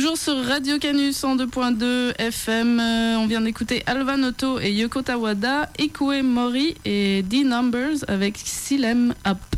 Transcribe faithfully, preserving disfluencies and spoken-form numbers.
Toujours sur Radio Canu cent deux point deux F M, euh, on vient d'écouter Alva Noto et Yoko Tawada, Ikue Mori et D-Numbers avec Silem Up.